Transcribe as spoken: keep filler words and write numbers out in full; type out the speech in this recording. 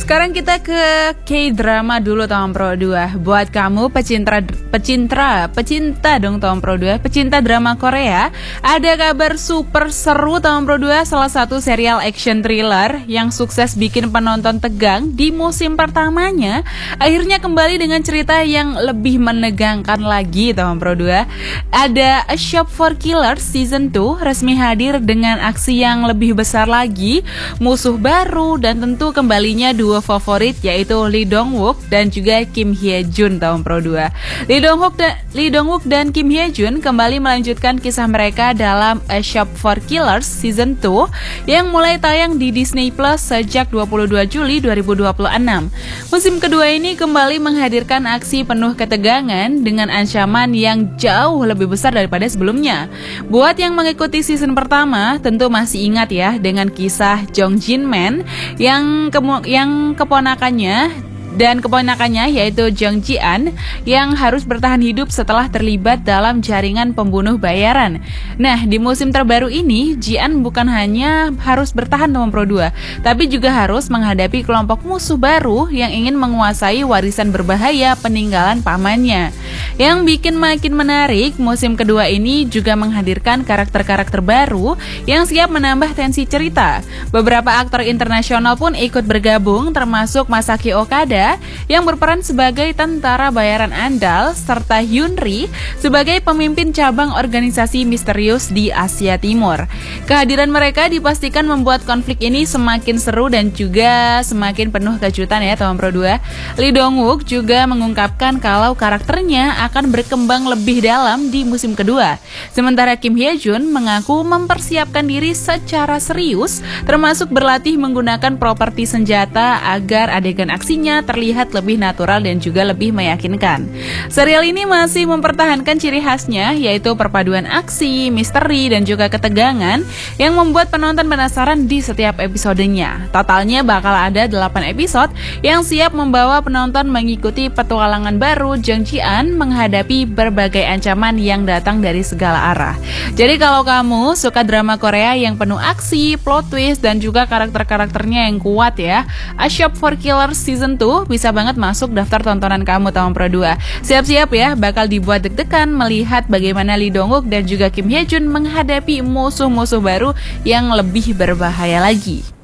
Sekarang kita ke K-drama dulu Tom Pro dua. Buat kamu pecinta pecinta pecinta dong Tom Pro dua, pecinta drama Korea, ada kabar super seru Tom Pro dua, salah satu serial action thriller yang sukses bikin penonton tegang di musim pertamanya akhirnya kembali dengan cerita yang lebih menegangkan lagi Tom Pro dua. Ada A Shop for Killers Season dua resmi hadir dengan aksi yang lebih besar lagi, musuh baru, dan tentu kembalinya dua favorit yaitu Lee Dong Wook dan juga Kim Hye Jun Tom Pro dua. Lee Dong Wook dan Lee Dong Wook dan Kim Hye Jun kembali melanjutkan kisah mereka dalam A Shop for Killers Season dua yang mulai tayang di Disney Plus sejak dua puluh dua Juli dua ribu dua puluh enam. Musim kedua ini kembali menghadirkan aksi penuh ketegangan dengan ancaman yang jauh lebih besar daripada sebelumnya. Buat yang mengikuti season pertama tentu masih ingat ya dengan kisah Jong Jin Man yang kemu- yang keponakannya dan keponakannya yaitu Jung Ji An yang harus bertahan hidup setelah terlibat dalam jaringan pembunuh bayaran. Nah, di musim terbaru ini Ji An bukan hanya harus bertahan Tom Pro dua, tapi juga harus menghadapi kelompok musuh baru yang ingin menguasai warisan berbahaya peninggalan pamannya. Yang bikin makin menarik, musim kedua ini juga menghadirkan karakter-karakter baru yang siap menambah tensi cerita. Beberapa aktor internasional pun ikut bergabung, termasuk Masaki Okada yang berperan sebagai tentara bayaran andal, serta Hyun Ri sebagai pemimpin cabang organisasi misterius di Asia Timur. Kehadiran mereka dipastikan membuat konflik ini semakin seru dan juga semakin penuh kejutan ya Tom Pro dua. Lee Dong Wook juga mengungkapkan kalau karakternya akan berkembang lebih dalam di musim kedua. Sementara Kim Hye Jun mengaku mempersiapkan diri secara serius, termasuk berlatih menggunakan properti senjata agar adegan aksinya terlihat lebih natural dan juga lebih meyakinkan. Serial ini masih mempertahankan ciri khasnya, yaitu perpaduan aksi, misteri, dan juga ketegangan yang membuat penonton penasaran di setiap episodenya. Totalnya bakal ada delapan episode yang siap membawa penonton mengikuti petualangan baru Jung Ji An menghadapi berbagai ancaman yang datang dari segala arah. Jadi kalau kamu suka drama Korea yang penuh aksi, plot twist, dan juga karakter-karakternya yang kuat ya, A Shop for Killers Season dua bisa banget masuk daftar tontonan kamu Tom Pro dua. Siap-siap ya, bakal dibuat deg-degan melihat bagaimana Lee Dong Wook dan juga Kim Hye Jun menghadapi musuh-musuh baru yang lebih berbahaya lagi.